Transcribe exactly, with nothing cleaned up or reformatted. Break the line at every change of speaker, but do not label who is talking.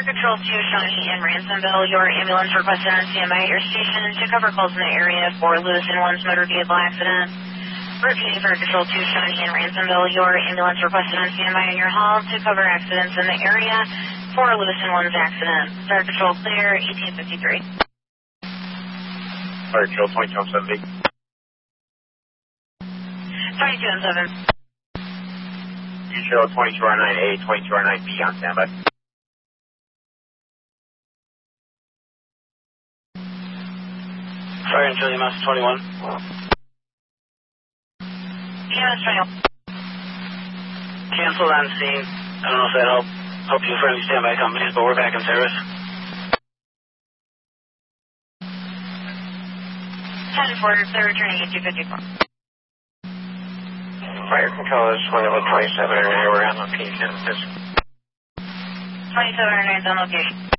Fire Control two, Shawnee in Ransomville. Your ambulance requested on standby at your station to cover calls in the area for Lewis and One's motor vehicle accident. Repeating Fire Control two, Shawnee in Ransomville. Your ambulance requested on standby in your hall to cover accidents in the area for Lewis and One's accident. Fire Control clear, eighteen fifty-three.
Fire Control twenty-two seventy.
twenty-two and seven.
You show twenty-two R nine A, twenty-two R nine B on standby.
Fire Control E M S twenty-one.
E M S twenty-one.
Canceled on scene. I don't know if that helped. Hope you friendly standby companies, but we're back in service.
ten four, they're returning at two fifty-four.
Fire Control is twenty-one twenty-seven, and we're on location.
twenty-seven oh nine on location.